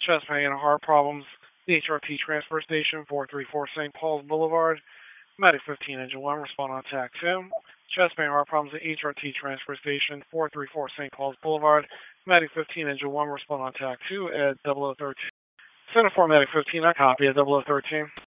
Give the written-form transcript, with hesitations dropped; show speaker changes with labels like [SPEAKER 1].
[SPEAKER 1] Chest pain and heart problems. HRT transfer station 434 St. Paul's Boulevard. Medic 15 Engine 1, respond on TAC 2. Chest pain and heart problems at HRT transfer station 434 St. Paul's Boulevard. Medic 15 Engine 1, respond on TAC 2 at 0013. Center for Medic 15, I copy at 0013.